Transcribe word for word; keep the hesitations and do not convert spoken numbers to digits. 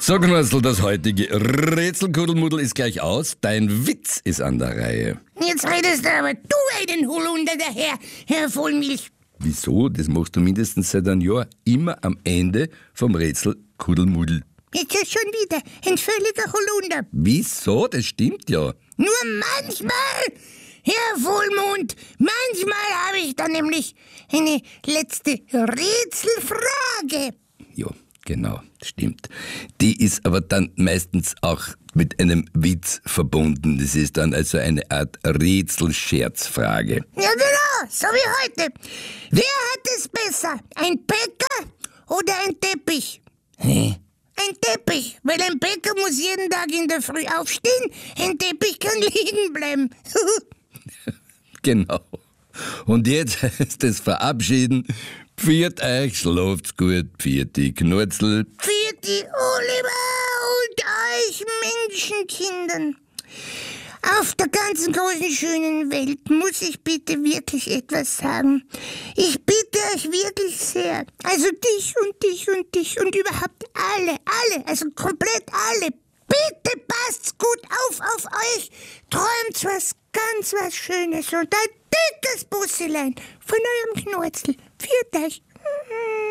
So, Knurzel, das heutige Rätselkuddelmuddel ist gleich aus. Dein Witz ist an der Reihe. Jetzt redest du aber du einen Holunder daher, Herr Vollmilch. Wieso? Das machst du mindestens seit einem Jahr immer am Ende vom Rätselkuddelmuddel. Jetzt ist schon wieder ein völliger Holunder. Wieso? Das stimmt ja. Nur manchmal, Herr Vollmond, manchmal habe ich dann nämlich eine letzte Rätselfrage. Ja, genau, stimmt. Die ist aber dann meistens auch mit einem Witz verbunden. Das ist dann also eine Art Rätselscherzfrage. Ja, genau, so wie heute. Wer hat es besser, ein Bäcker oder ein Teppich? Hä? Ein Teppich, weil ein Bäcker muss jeden Tag in der Früh aufstehen, ein Teppich kann liegen bleiben. Genau. Und jetzt heißt es verabschieden. Pfiat euch, schlaft's gut, pfiat die Knurzel. Für die Oliver und euch Menschenkindern. Auf der ganzen großen schönen Welt muss ich bitte wirklich etwas sagen. Ich bitte euch wirklich sehr, also dich und dich und dich und überhaupt alle, alle, also komplett alle, bitte passt's gut auf auf euch, träumt was ganz was Schönes und ein dickes Busselein von eurem Knurzel. Pfiat euch.